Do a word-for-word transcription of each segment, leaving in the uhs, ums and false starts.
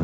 Come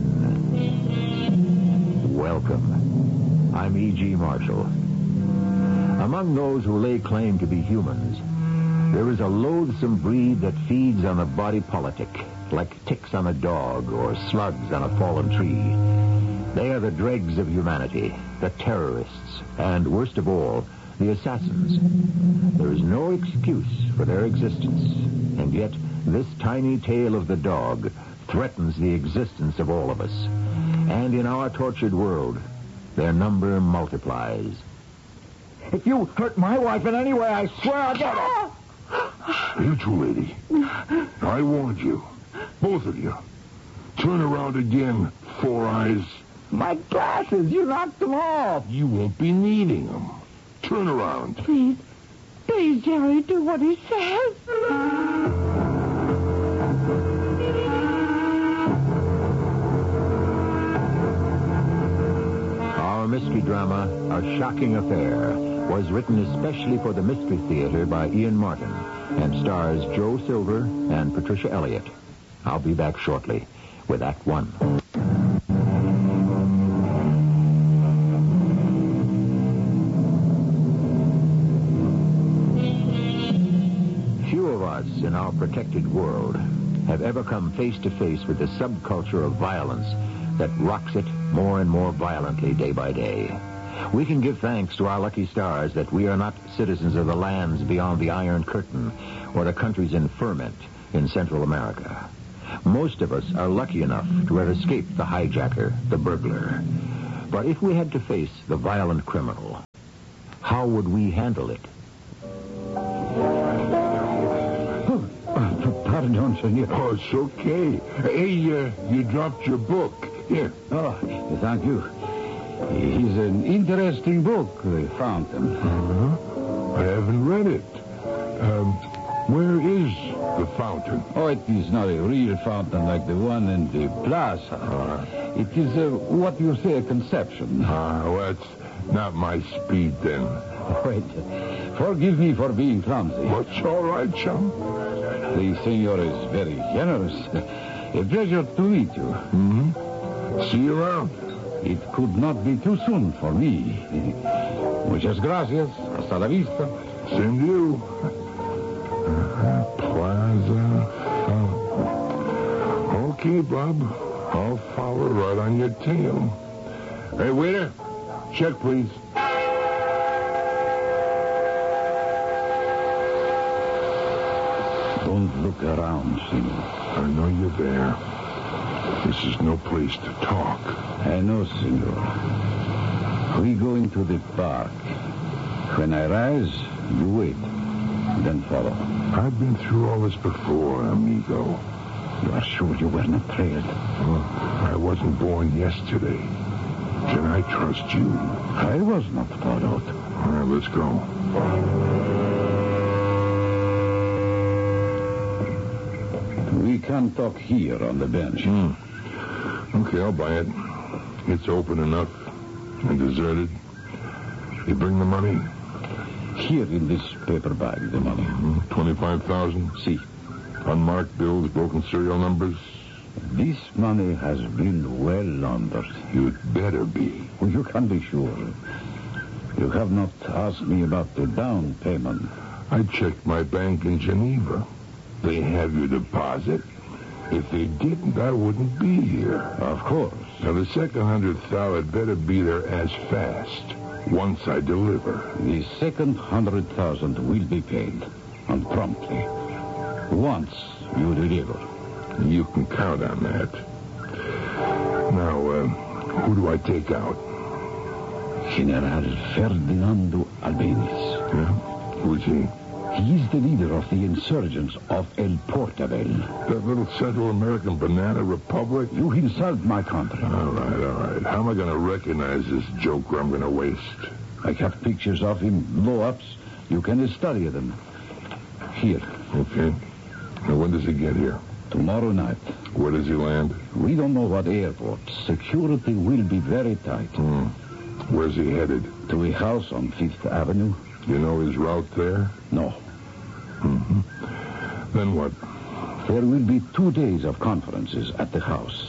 in. Welcome. I'm E G. Marshall. Among those who lay claim to be humans, there is a loathsome breed that feeds on the body politic, like ticks on a dog or slugs on a fallen tree. They are the dregs of humanity, the terrorists, and, worst of all, the assassins. There is no excuse for their existence, and yet this tiny tail of the dog threatens the existence of all of us. And in our tortured world, their number multiplies. If you hurt my wife in any way, I swear I'll get it. You two, lady. I warned you. Both of you. Turn around again, Four Eyes. My glasses, you knocked them off. You won't be needing them. Turn around. Please, please, Jerry, do what he says. Our mystery drama, A Shocking Affair, was written especially for the Mystery Theater by Ian Martin and stars Joe Silver and Patricia Elliott. I'll be back shortly with Act One. Few of us in our protected world have ever come face to face with the subculture of violence that rocks it more and more violently day by day. We can give thanks to our lucky stars that we are not citizens of the lands beyond the Iron Curtain or the countries in ferment in Central America. Most of us are lucky enough to have escaped the hijacker, the burglar. But if we had to face the violent criminal, how would we handle it? Pardon, senor. Oh, it's okay. Hey, uh, you dropped your book. Here. Oh, thank you. It's an interesting book, The Fountain. Uh-huh. I haven't read it. Um, where is the fountain? Oh, it is not a real fountain like the one in the plaza. Uh, it is, a, what you say, a conception. Ah, uh, well, that's not my speed, then. Wait. Forgive me for being clumsy. What's all right, chum? The senor is very generous. A pleasure to meet you. Mm-hmm. See you around. It could not be too soon for me. Muchas gracias. Hasta la vista. Same to you. Uh, Plaza Fountain. Okay, Bob. I'll follow right on your tail. Hey, waiter. Check, please. Don't look around, senor. I know you're there. This is no place to talk. I know, senor. We go into the park. When I rise, you wait. Then follow. I've been through all this before, amigo. You are sure you were not trailed? Well, I wasn't born yesterday. Can I trust you? I was not followed. All right, let's go. We can talk here on the bench. Hmm. Okay, I'll buy it. It's open enough and deserted. You bring the money? Here in this paper bag, the money. Mm-hmm. twenty-five thousand dollars. See. Unmarked bills, broken serial numbers. This money has been well laundered. You'd better be. Well, you can be sure. You have not asked me about the down payment. I checked my bank in Geneva. They have your deposit. If they didn't, I wouldn't be here. Of course. Now, the second hundred thousand better be there as fast once I deliver. The second hundred thousand will be paid, and promptly. Once you deliver. You can count on that. Now, uh, who do I take out? General Ferdinando Albeniz. Yeah? Who's he? He is the leader of the insurgents of El Portabel. That little Central American banana republic? You insult my country. All right, all right. How am I going to recognize this joker I'm going to waste? I have pictures of him, blow-ups. You can study them. Here. Okay. Now, when does he get here? Tomorrow night. Where does he land? We don't know what airport. Security will be very tight. Hmm. Where's he headed? To a house on Fifth Avenue. You know his route there? No. Mm-hmm. Then what? There will be two days of conferences at the house.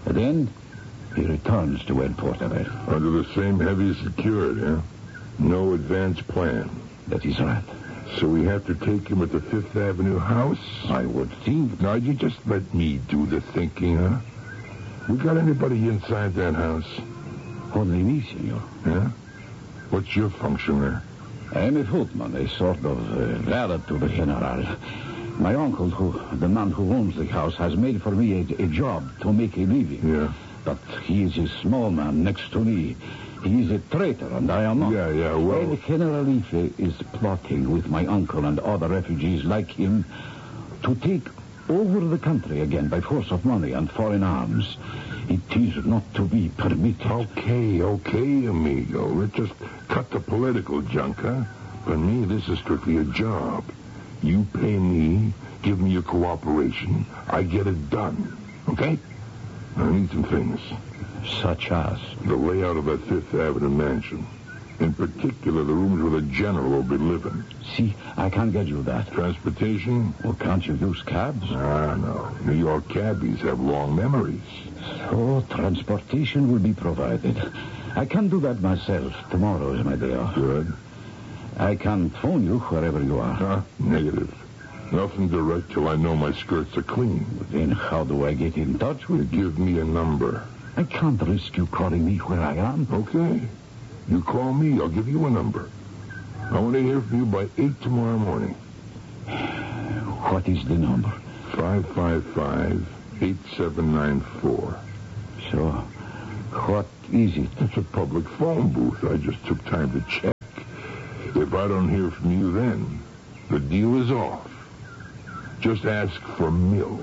Then he returns to El Portal. Under the same heavy security, huh? No advance plan. That is right. So we have to take him at the Fifth Avenue house? I would think. Now, you just let me do the thinking, huh? We got anybody inside that house? Only me, senor. Yeah? What's your function there? I am a footman, a sort of uh, valet to the general. My uncle, who, the man who owns the house, has made for me a, a job to make a living. Yeah. But he is a small man next to me. He is a traitor, and I am not. Yeah, yeah, well... And General Ife is plotting with my uncle and other refugees like him to take over the country again by force of money and foreign arms. It is not to be permitted. Okay, okay, amigo. Let's just cut the political junk, huh? For me, this is strictly a job. You pay me, give me your cooperation, I get it done. Okay? I need some things. Such as? The layout of that Fifth Avenue mansion. In particular, the rooms where the general will be living. See, I can't get you that. Transportation? Well, can't you use cabs? Ah, no. New York cabbies have long memories. So, transportation will be provided. I can do that myself. Tomorrow is my day off. Good. I can phone you wherever you are. Huh? Negative. Nothing direct till I know my skirts are clean. Then how do I get in touch with you? Give me a number. I can't risk you calling me where I am. Okay. You call me, I'll give you a number. I want to hear from you by eight tomorrow morning. What is the number? five five five, eight seven nine four. So, what is it? It's a public phone booth. I just took time to check. If I don't hear from you then, the deal is off. Just ask for Mill.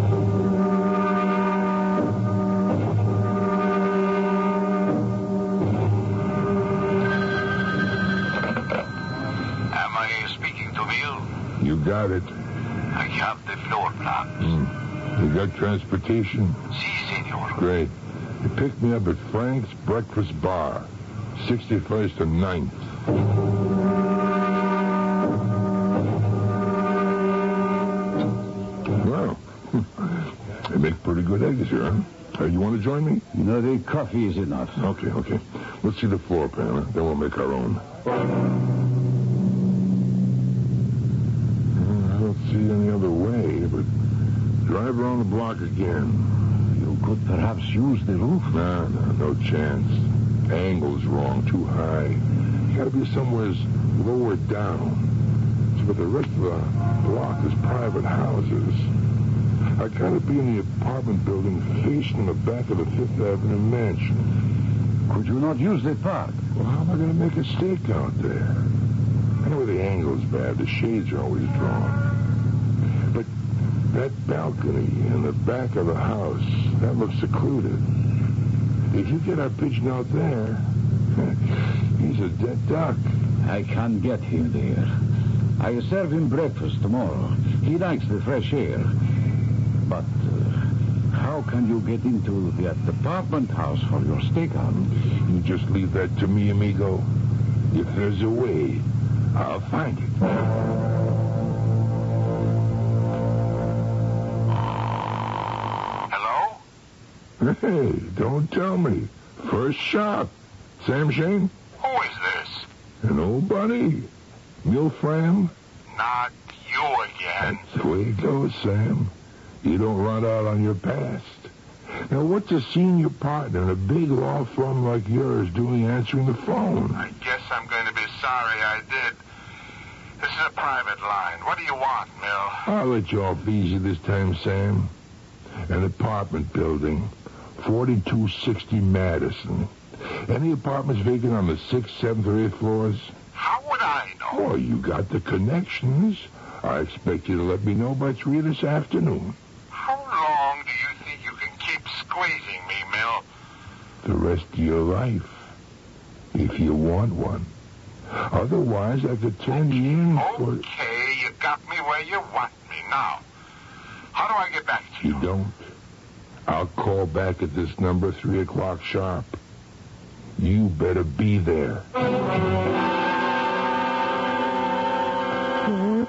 You got it. I have the floor plans. Mm. You got transportation? Si, senor. Great. You picked me up at Frank's Breakfast Bar, sixty-first and ninth. Well, they make pretty good eggs here, huh? Uh, you want to join me? No, the coffee is enough. Okay, okay. Let's see the floor plan, huh? Then we'll make our own. I don't see any other way, but drive around the block again. You could perhaps use the roof. No, no, no chance. Angle's wrong, too high. You gotta be somewhere lower down. So, but the rest of the block is private houses. I gotta be in the apartment building facing the back of the Fifth Avenue mansion. Could you not use the park? Well, how am I gonna make a stake out there? Anyway, the angle's bad. The shades are always drawn. But that balcony in the back of the house, that looks secluded. If you get our pigeon out there, he's a dead duck. I can't get him there. I serve him breakfast tomorrow. He likes the fresh air. But uh, how can you get into that apartment house for your stakeout? You just leave that to me, amigo. If there's a way, I'll find it. Hello? Hey, don't tell me. First shot. Sam Shane? Who is this? An old buddy. Milfram? Not you again. That's the way it goes, Sam. You don't run out on your past. Now, what's a senior partner in a big law firm like yours doing answering the phone? I guess I'm going to be sorry I did. This is a private line. What do you want, Mill? I'll let you off easy this time, Sam. An apartment building, forty-two sixty Madison. Any apartments vacant on the sixth, seventh, or eighth floors? How would I know? Oh, you got the connections. I expect you to let me know by three this afternoon. How long do you think you can keep squeezing me, Mill? The rest of your life, if you want one. Otherwise, I could turn you in for... Okay, you got me where you want me. Now, how do I get back to you? You don't. I'll call back at this number, three o'clock sharp. You better be there.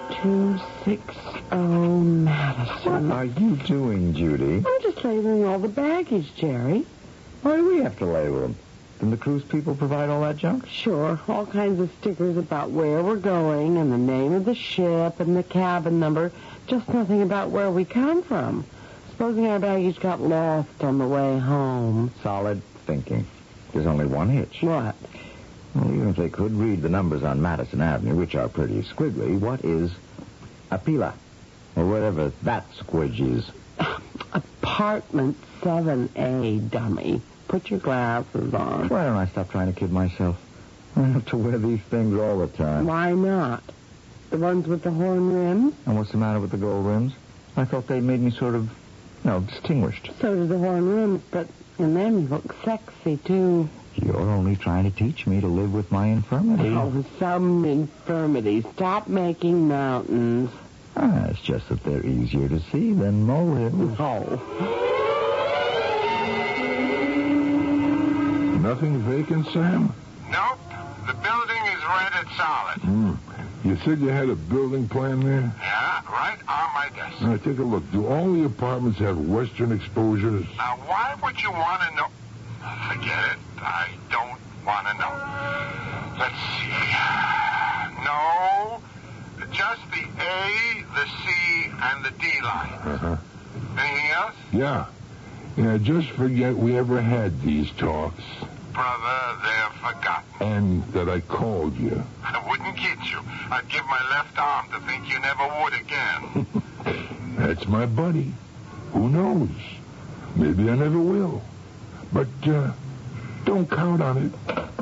two six zero Madison. What are you doing, Judy? I'm just labeling all the baggage, Jerry. Why do we have to label them? Didn't the cruise people provide all that junk? Sure, all kinds of stickers about where we're going and the name of the ship and the cabin number. Just nothing about where we come from. Supposing our baggage got lost on the way home. Solid thinking. There's only one hitch. What? Well, even if they could read the numbers on Madison Avenue, which are pretty squiggly, what is a pila? Or whatever that squidge is. Apartment seven A, dummy. Put your glasses on. Why don't I stop trying to kid myself? I have to wear these things all the time. Why not? The ones with the horn rims? And what's the matter with the gold rims? I thought they made me sort of, you know, distinguished. So do the horn rims, but in them you look sexy, too. You're only trying to teach me to live with my infirmity. Oh, some infirmity. Stop making mountains. Ah, it's just that they're easier to see than molehills. Oh. Nothing vacant, Sam? Nope. The building is rented solid. Hmm. You said you had a building plan there? Yeah, right on my desk. Now, take a look. Do all the apartments have western exposures? Now, why would you want to know? Forget it. I don't want to know. Let's see. No, just the A, the C, and the D line. Uh-huh. Anything else? Yeah. Yeah, just forget we ever had these talks. Brother, they're forgotten. And that I called you. I wouldn't kid you. I'd give my left arm to think you never would again. That's my buddy. Who knows? Maybe I never will. But, uh, don't count on it.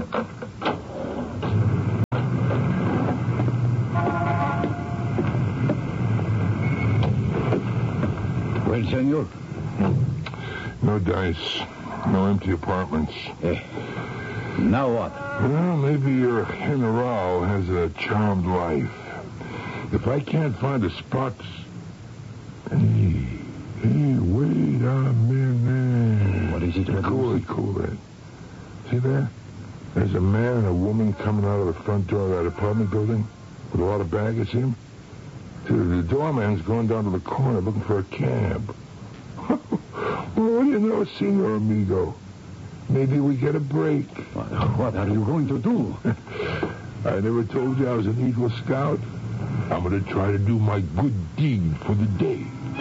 Well, senor? No dice. No empty apartments. Eh. Now what? Well, maybe your general has a charmed life. If I can't find a spot... Hey, hey, wait a minute. What is it? Cool it, cool it. See there? There's a man and a woman coming out of the front door of that apartment building with a lot of baggage in him. Dude, the doorman's going down to the corner looking for a cab. Well, what do you know, senor amigo? Maybe we get a break. What, what are you going to do? I never told you I was an Eagle Scout. I'm going to try to do my good deed for the day.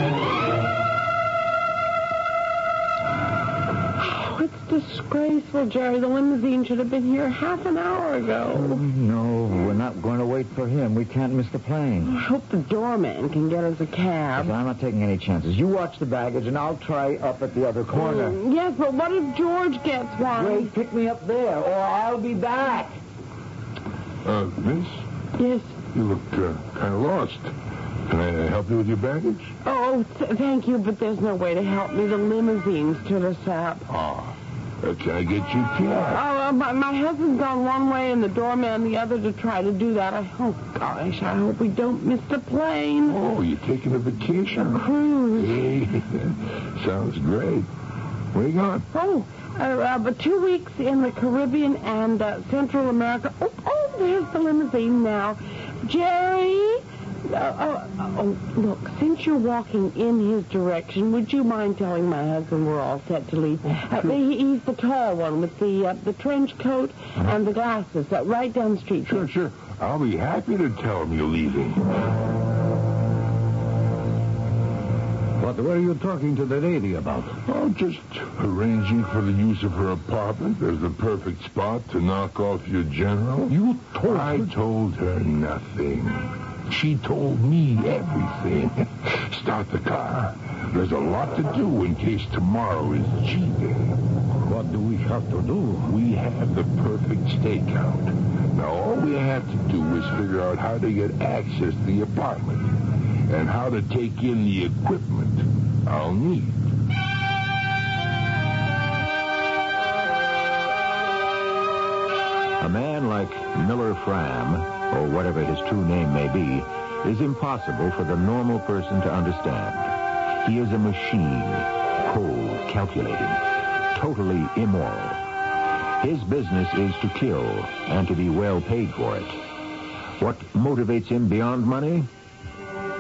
Oh, it's disgraceful, Jerry. The limousine should have been here half an hour ago. No, we're not going to wait for him. We can't miss the plane. I hope the doorman can get us a cab. I'm not taking any chances. You watch the baggage, and I'll try up at the other corner. Mm, yes, but what if George gets one? Wait, pick me up there, or I'll be back. Uh, miss, Yes. you look uh, kind of lost. Can I help you with your baggage? Oh, th- thank you, but there's no way to help me. The limousine stood us up. Ah, uh, can I get you a cab? Oh, uh, my, my husband's gone one way and the doorman the other to try to do that. I, oh, gosh, I hope we don't miss the plane. Oh, you're taking a vacation? Cruise. Hey, sounds great. Where you going? Oh, uh, uh, but two weeks in the Caribbean and uh, Central America. Oh, oh, there's the limousine now. Jerry? Uh, uh, oh, look, since you're walking in his direction, would you mind telling my husband we're all set to leave? Uh, he, he's the tall one with the uh, the trench coat and the glasses, uh, right down the street. Sure, sure. I'll be happy to tell him you're leaving. What were you talking to the lady about? Oh, just arranging for the use of her apartment as the perfect spot to knock off your general. You told I her? told her nothing. She told me everything. Start the car. There's a lot to do in case tomorrow is G-Day. What do we have to do? We have the perfect stakeout. Now, all we have to do is figure out how to get access to the apartment and how to take in the equipment I'll need. A man like Miller Fram, or whatever his true name may be, is impossible for the normal person to understand. He is a machine, cold, calculating, totally immoral. His business is to kill and to be well paid for it. What motivates him beyond money?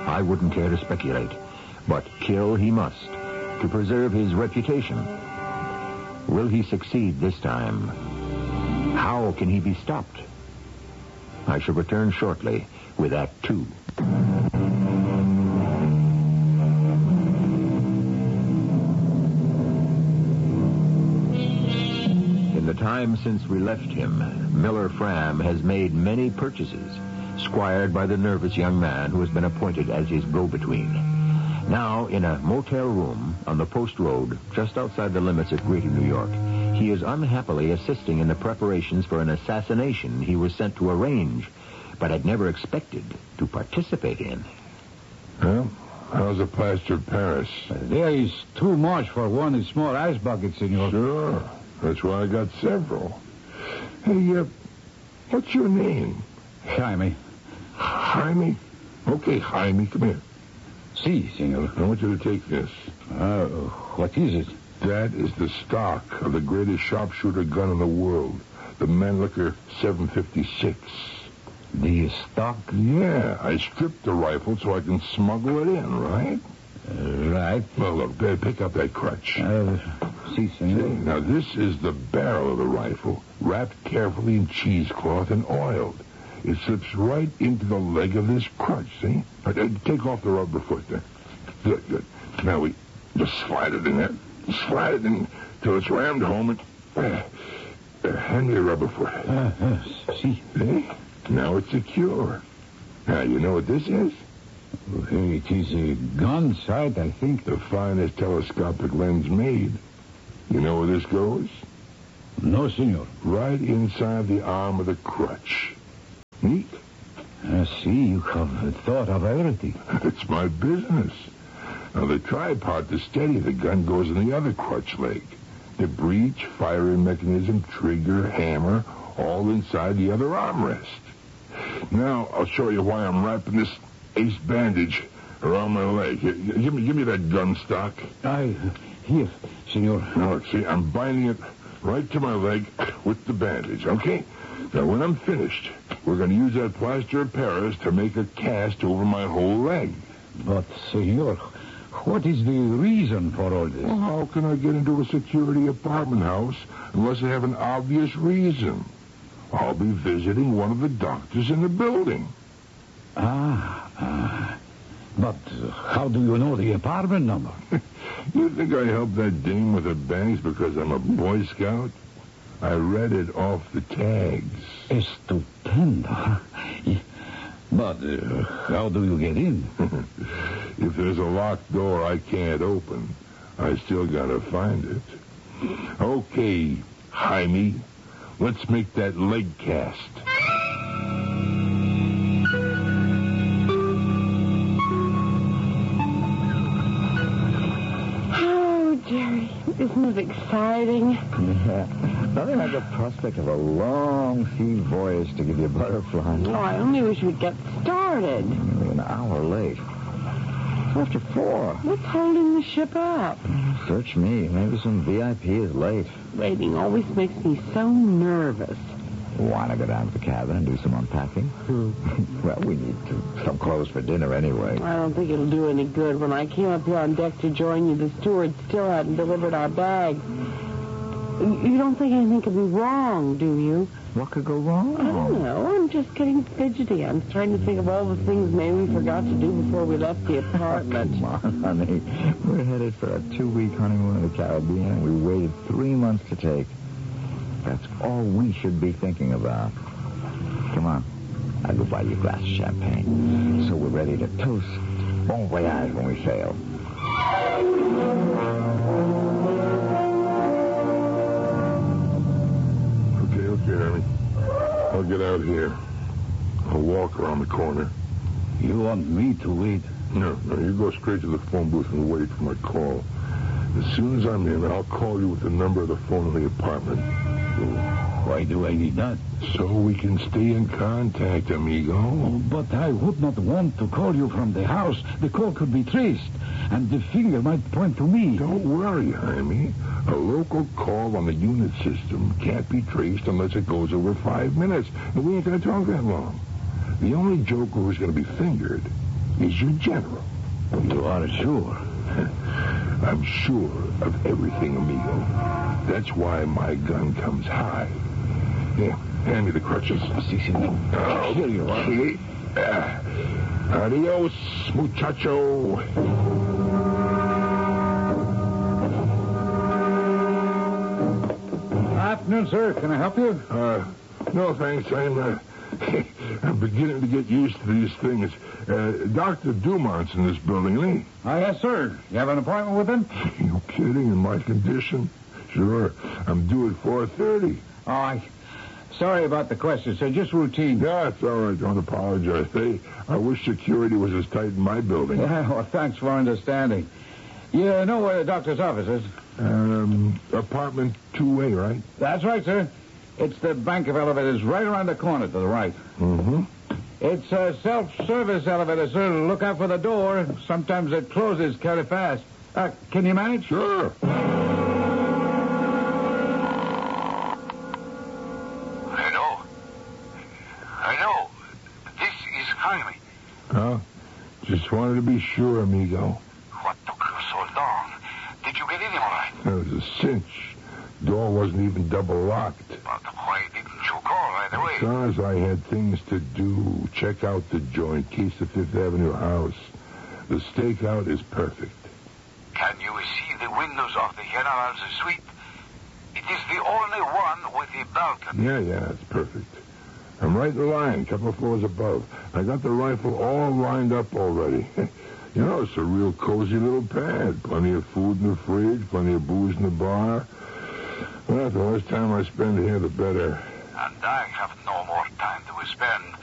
I wouldn't care to speculate. But kill he must, to preserve his reputation. Will he succeed this time? How can he be stopped? I shall return shortly with Act Two. In the time since we left him, Miller Fram has made many purchases, squired by the nervous young man who has been appointed as his go-between. Now, in a motel room on the Post Road, just outside the limits of Greater New York, he is unhappily assisting in the preparations for an assassination he was sent to arrange, but had never expected to participate in. Well, how's the plaster of Paris? There is too much for one small ice bucket, senor. Sure. That's why I got several. Hey, uh, what's your name? Jaime. Jaime? Okay, Jaime, come here. Si, senor. I want you to take this. Uh, what is it? That is the stock of the greatest sharpshooter gun in the world, the Mannlicher seven fifty-six. The stock? Yeah, I stripped the rifle so I can smuggle it in, right? Uh, right. Well, look, there, pick up that crutch. Uh, si, senor. See, now, this is the barrel of the rifle, wrapped carefully in cheesecloth and oiled. It slips right into the leg of this crutch, see? Uh, uh, take off the rubber foot there. Good, good. Now we just slide it in there. Slide it in till it's rammed home and... Uh, uh, hand me the rubber foot. Uh, uh, si. See? Now it's secure. Now, you know what this is? It is a gun sight, I think. The finest telescopic lens made. You know where this goes? No, senor. Right inside the arm of the crutch. Neat? I see you have thought of everything. It's my business. Now, the tripod to steady the gun goes in the other crutch leg. The breech, firing mechanism, trigger, hammer, all inside the other armrest. Now, I'll show you why I'm wrapping this ace bandage around my leg. Here, give me, give me that gun stock. I... Here, senor. Now, look, see, I'm binding it right to my leg with the bandage, okay? Now, when I'm finished, we're going to use that plaster of Paris to make a cast over my whole leg. But, senor, what is the reason for all this? Well, how can I get into a security apartment house unless I have an obvious reason? I'll be visiting one of the doctors in the building. Ah, ah. But uh, how do you know the apartment number? You think I helped that dame with her bags because I'm a Boy Scout? I read it off the tags. Estupendo. But uh, how do you get in? If there's a locked door I can't open, I still gotta find it. Okay, Jaime, let's make that leg cast. Oh, Jerry, isn't it exciting? Yeah. Nothing like the prospect of a long sea voyage to give you butterflies. Oh, I only wish we'd get started. We're an hour late. It's after four. What's holding the ship up? Search me. Maybe some V I P is late. Waiting always makes me so nervous. Want to go down to the cabin and do some unpacking? Hmm. Well, we need to, some clothes for dinner anyway. I don't think it'll do any good. When I came up here on deck to join you, the steward still hadn't delivered our bag. You don't think anything could be wrong, do you? What could go wrong? I don't know. I'm just getting fidgety. I'm trying to think of all the things maybe we forgot to do before we left the apartment. Come on, honey. We're headed for a two-week honeymoon in the Caribbean. We waited three months to take. That's all we should be thinking about. Come on. I'll go buy you a glass of champagne. So we're ready to toast bon voyage when we sail. Okay, okay, Ernie. I'll get out here. I'll walk around the corner. You want me to wait? No, no, you go straight to the phone booth and wait for my call. As soon as I'm in, I'll call you with the number of the phone in the apartment. Why do I need that? So we can stay in contact, amigo. Oh, but I would not want to call you from the house. The call could be traced, and the finger might point to me. Don't worry, Jaime. A local call on the unit system can't be traced unless it goes over five minutes, and we ain't going to talk that long. The only joker who's going to be fingered is your general. You are sure? I'm sure of everything, amigo. That's why my gun comes high. Here, hand me the crutches. Si, senor. Oh, Here you are. okay. Uh, adios, muchacho. Afternoon, sir. Can I help you? Uh, no, thanks. I'm, uh, I'm beginning to get used to these things. Uh, Doctor Dumont's in this building, isn't he? Oh, yes, sir. You have an appointment with him? You kidding? In my condition? Sure. I'm due at four thirty. Oh, I... Sorry about the question, sir. Just routine. Yeah, it's all right. Don't apologize. They, I wish security was as tight in my building. Yeah, well, thanks for understanding. You know where the doctor's office is? Um, apartment two A, right? That's right, sir. It's the bank of elevators right around the corner to the right. Mm-hmm. It's a self-service elevator, sir. Look out for the door. Sometimes it closes kind of fast. Uh, can you manage? Sure. Hello? Hello? This is Heinrich. Huh? Just wanted to be sure, amigo. What took you so long? Did you get in all right? That was a cinch. Door wasn't even double locked. But why didn't you call right away? Because I had things to do. Check out the joint. Case the Fifth Avenue house. The stakeout is perfect. Can you see the windows of the General's suite? It is the only one with a balcony. Yeah, yeah, it's perfect. I'm right in line, a couple of floors above. I got the rifle all lined up already. You know, it's a real cozy little pad. Plenty of food in the fridge, plenty of booze in the bar. Well, the less time I spend here, the better. And I have no more time to spend.